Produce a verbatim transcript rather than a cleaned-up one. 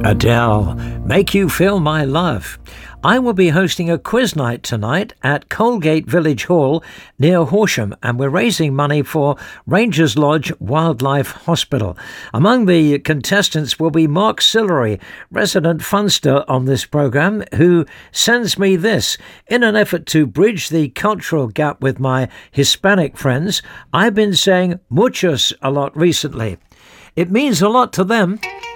Adele, Make You Feel My Love. I will be hosting a quiz night tonight at Colgate Village Hall near Horsham, and we're raising money for Rangers Lodge Wildlife Hospital. Among the contestants will be Mark Sillery, resident funster on this programme, who sends me this. In an effort to bridge the cultural gap with my Hispanic friends, I've been saying muchos a lot recently. It means a lot to them.